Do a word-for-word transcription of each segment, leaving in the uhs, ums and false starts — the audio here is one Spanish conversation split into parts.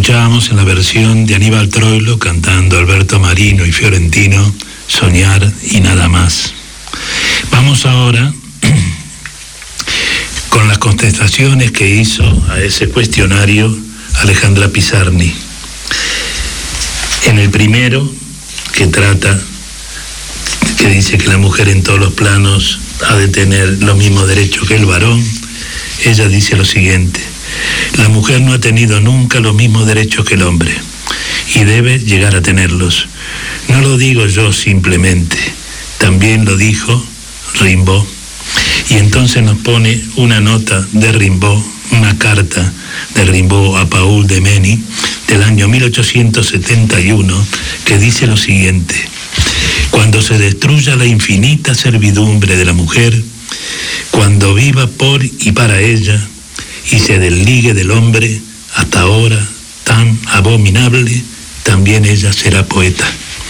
Escuchábamos en la versión de Aníbal Troilo cantando Alberto Marino y Fiorentino, Soñar y nada más. Vamos ahora con las contestaciones que hizo a ese cuestionario Alejandra Pizarni. En el primero, que trata, que dice que la mujer en todos los planos ha de tener los mismos derechos que el varón, ella dice lo siguiente: la mujer no ha tenido nunca los mismos derechos que el hombre y debe llegar a tenerlos. No lo digo yo simplemente, también lo dijo Rimbaud. Y entonces nos pone una nota de Rimbaud, una carta de Rimbaud a Paul de Meny del año mil ochocientos setenta y uno, que dice lo siguiente: cuando se destruya la infinita servidumbre de la mujer, cuando viva por y para ella, y se desligue del hombre, hasta ahora tan abominable, también ella será poeta.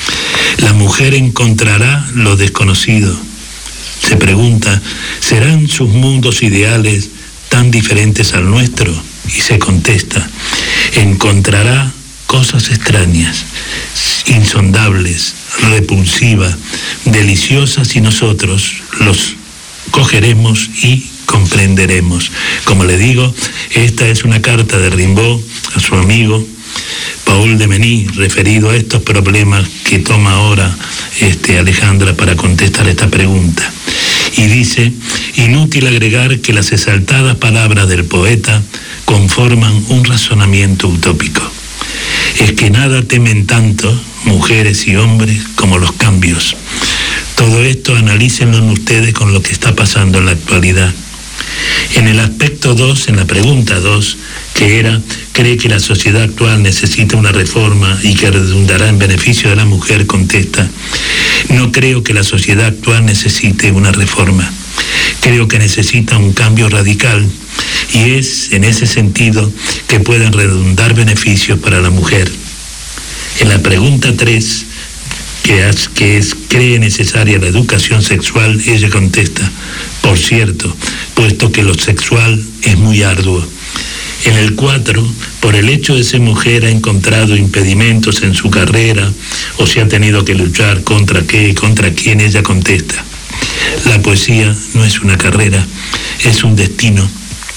La mujer encontrará lo desconocido. Se pregunta, ¿serán sus mundos ideales tan diferentes al nuestro? Y se contesta, encontrará cosas extrañas, insondables, repulsivas, deliciosas, y nosotros los cogeremos y comprenderemos. Como le digo, esta es una carta de Rimbaud a su amigo Paul de Meny, referido a estos problemas que toma ahora este, Alejandra para contestar esta pregunta. Y dice, inútil agregar que las exaltadas palabras del poeta conforman un razonamiento utópico. Es que nada temen tanto mujeres y hombres como los cambios. Todo esto analícenlo ustedes con lo que está pasando en la actualidad. En el aspecto dos, en la pregunta dos, que era, ¿cree que la sociedad actual necesita una reforma y que redundará en beneficio de la mujer?, contesta, no creo que la sociedad actual necesite una reforma. Creo que necesita un cambio radical, y es en ese sentido que pueden redundar beneficios para la mujer. En la pregunta tres, que es, que es ¿cree necesaria la educación sexual?, ella contesta, por cierto, puesto que lo sexual es muy arduo. En el cuatro, por el hecho de ser mujer ha encontrado impedimentos en su carrera o se ha tenido que luchar contra qué, contra quién, ella contesta, la poesía no es una carrera, es un destino.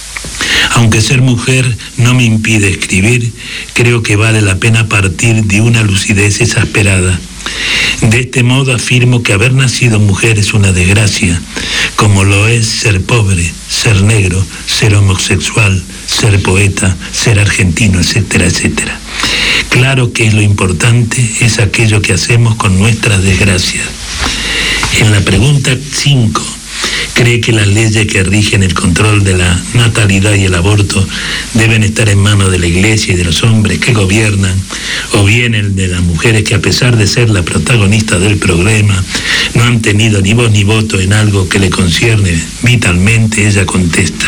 Aunque ser mujer no me impide escribir, creo que vale la pena partir de una lucidez exasperada. De este modo afirmo que haber nacido mujer es una desgracia, como lo es ser pobre, ser negro, ser homosexual, ser poeta, ser argentino, etcétera, etcétera. Claro que lo importante es aquello que hacemos con nuestras desgracias. En la pregunta cinco, ¿cree que las leyes que rigen el control de la natalidad y el aborto deben estar en manos de la Iglesia y de los hombres que gobiernan, o bien el de las mujeres que, a pesar de ser la protagonista del programa, no han tenido ni voz ni voto en algo que le concierne vitalmente? Ella contesta,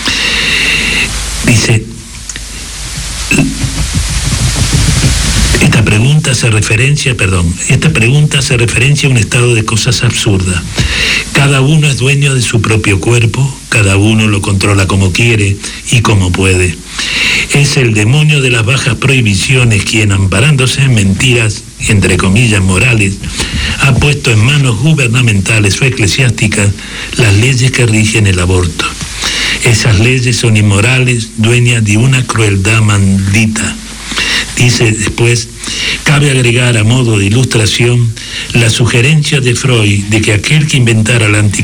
dice, esta pregunta hace referencia, perdón, esta pregunta hace referencia a un estado de cosas absurda. Cada uno es dueño de su propio cuerpo, cada uno lo controla como quiere y como puede. Es el demonio de las bajas prohibiciones quien, amparándose en mentiras, entre comillas, morales, ha puesto en manos gubernamentales o eclesiásticas las leyes que rigen el aborto. Esas leyes son inmorales, dueñas de una crueldad maldita. Dice después, cabe agregar a modo de ilustración la sugerencia de Freud de que aquel que inventara la anti